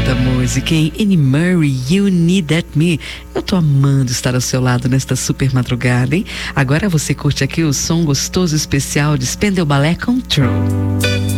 Linda música, hein? Annie Murray, You Need That Me. Eu tô amando estar ao seu lado nesta super madrugada, hein? Agora você curte aqui o som gostoso especial de Spandau Ballet Control.